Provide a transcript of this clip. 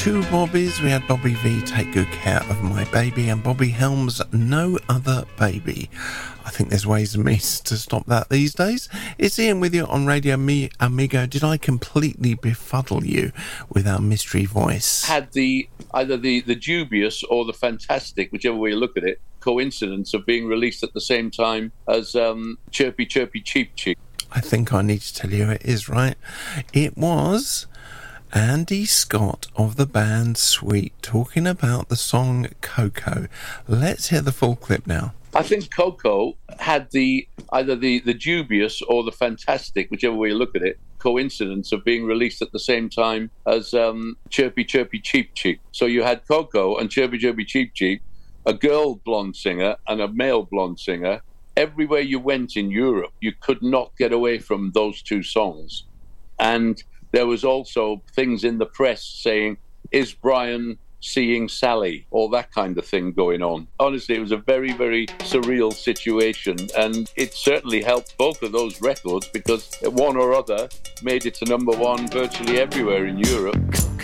two Bobbies. We had Bobby V, Take Good Care of My Baby, and Bobby Helms, No Other Baby. I think there's ways and means to stop that these days. It's Ian with you on Radio Me Amigo. Did I completely befuddle you with our mystery voice? Had either the dubious or the fantastic, whichever way you look at it, coincidence of being released at the same time as Chirpy Chirpy Cheep Cheep. I think I need to tell you it is, right? It was Andy Scott of the band Sweet talking about the song Coco. Let's hear the full clip now. I think Coco had either the dubious or the fantastic, whichever way you look at it, coincidence of being released at the same time as Chirpy Chirpy Cheep Cheep. So you had Coco and Chirpy Chirpy Cheep Cheep, a girl blonde singer and a male blonde singer. Everywhere you went in Europe, you could not get away from those two songs. And there was also things in the press saying, is Brian seeing Sally? All that kind of thing going on. Honestly, it was a very, very surreal situation. And it certainly helped both of those records because one or other made it to number one virtually everywhere in Europe.